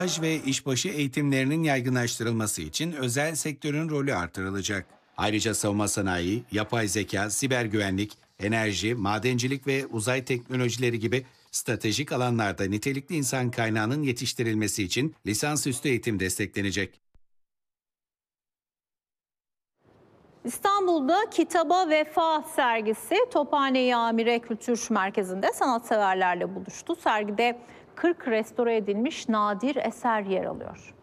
Staj ve işbaşı eğitimlerinin yaygınlaştırılması için özel sektörün rolü artırılacak. Ayrıca savunma sanayi, yapay zeka, siber güvenlik, enerji, madencilik ve uzay teknolojileri gibi stratejik alanlarda nitelikli insan kaynağının yetiştirilmesi için lisansüstü eğitim desteklenecek. İstanbul'da Kitaba Vefa sergisi Tophane-i Amire Kültür Merkezi'nde sanatseverlerle buluştu. Sergide 40 restore edilmiş nadir eser yer alıyor.